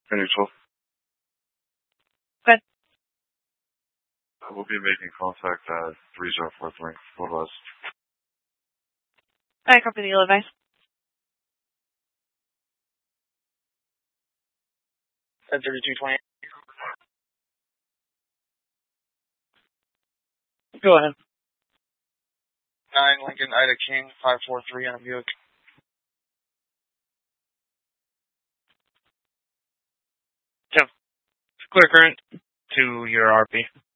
Neutral. Good. We'll be making contact at 304 Fort West. I copy the advice. At 3220. Go ahead. 9 Lincoln Ida King 543 on a Buick. So, clear current to your RP.